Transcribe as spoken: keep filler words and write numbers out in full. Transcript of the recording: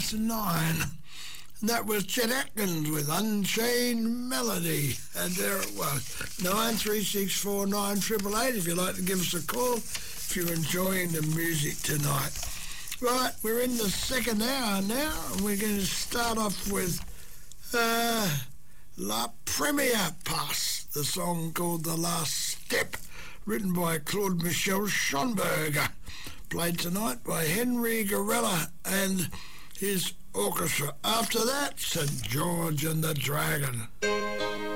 past nine. And that was Chet Atkins with Unchained Melody. And there it was. nine three six four nine eight eight eight if you'd like to give us a call if you're enjoying the music tonight. Right, we're in the second hour now, and we're going to start off with uh, La Première Passe, the song called The Last Step, written by Claude Michel Schonberger, played tonight by Henry Garella and his orchestra. After that, Saint George and the Dragon.